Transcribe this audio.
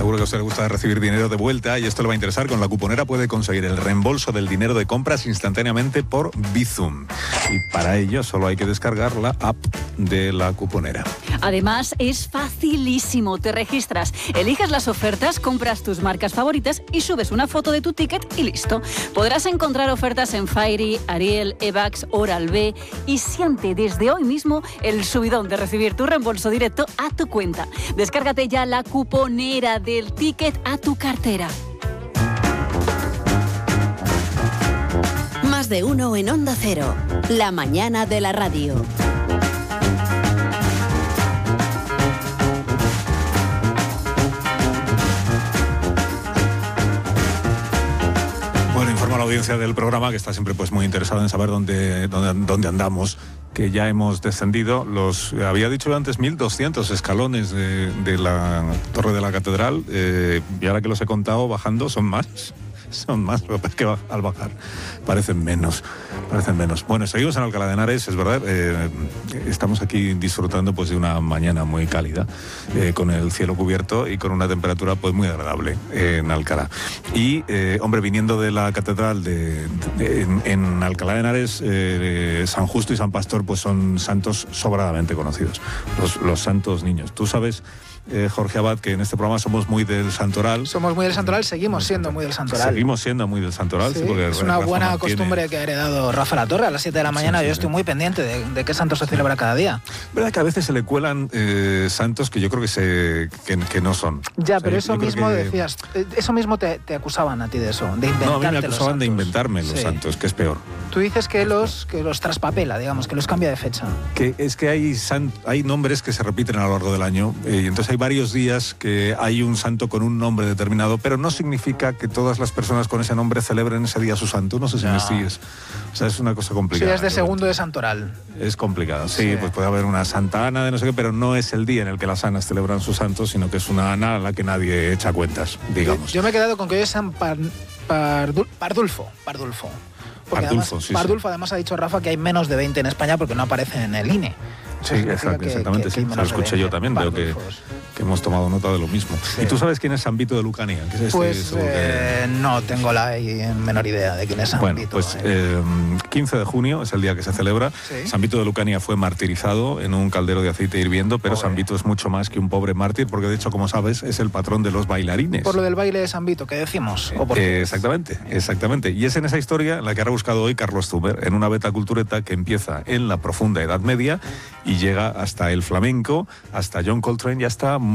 Seguro que a usted le gusta recibir dinero de vuelta y esto le va a interesar. Con la Cuponera puede conseguir el reembolso del dinero de compras instantáneamente por Bizum. Y para ello solo hay que descargar la app de la Cuponera. Además, es facilísimo. Te registras, eliges las ofertas, compras tus marcas favoritas y subes una foto de tu ticket y listo. Podrás encontrar ofertas en Fairy, Ariel, Evax, Oral-B y siente desde hoy mismo el subidón de recibir tu reembolso directo a tu cuenta. Descárgate ya la Cuponera, del ticket a tu cartera. Más de uno en Onda Cero. La mañana de la radio. Bueno, informo a la audiencia del programa que está siempre pues muy interesada en saber dónde andamos, que ya hemos descendido había dicho antes 1.200 escalones de la Torre de la Catedral, y ahora que los he contado bajando son más, lo que pasa es que al bajar parecen menos. Bueno, seguimos en Alcalá de Henares, es verdad, estamos aquí disfrutando pues de una mañana muy cálida, con el cielo cubierto y con una temperatura pues muy agradable en Alcalá. Y, hombre, viniendo de la catedral en Alcalá de Henares, San Justo y San Pastor pues son santos sobradamente conocidos, los santos niños. Tú sabes, Jorge Abad, que en este programa somos muy del santoral. Somos muy del santoral, seguimos siendo muy del santoral. Seguimos siendo muy del santoral, sí, porque es una buena costumbre que ha heredado Rafa Latorre. A las 7 de la mañana yo estoy muy pendiente de qué santo se celebra cada día. Verdad que a veces se le cuelan santos que yo creo que no son. Ya, pero eso mismo decías, eso mismo te acusaban a ti de eso, de inventarte. No, a mí me acusaban de inventarme los santos, que es peor. Tú dices que los traspapela, digamos, que los cambia de fecha. Que es que hay nombres que se repiten a lo largo del año, y entonces hay varios días que hay un santo con un nombre determinado, pero no significa que todas las personas con ese nombre celebren ese día su santo. No sé si me sigues. O sea, es una cosa complicada. Sí, es de segundo de santoral. Es complicado, sí, pues puede haber una Santa Ana de no sé qué, pero no es el día en el que las Anas celebran su santo, sino que es una Ana a la que nadie echa cuentas, digamos. Yo me he quedado con que hoy es San Pardulfo. Pardulfo, además ha dicho Rafa que hay menos de 20 en España porque no aparecen en el INE. Sí, exactamente, sí. Lo escuché yo también, veo que hemos tomado nota de lo mismo. Sí. ¿Y tú sabes quién es San Vito de Lucania? ¿Qué es pues no tengo la menor idea de quién es San Vito. Pues 15 de junio es el día que se celebra. ¿Sí? San Vito de Lucania fue martirizado en un caldero de aceite hirviendo, pero San Vito es mucho más que un pobre mártir, porque de hecho, como sabes, es el patrón de los bailarines. Por lo del baile de San Vito, ¿qué decimos? Exactamente. Y es en esa historia en la que ha rebuscado hoy Carlos Zuber, en una beta cultureta que empieza en la profunda Edad Media y llega hasta el flamenco, hasta John Coltrane y hasta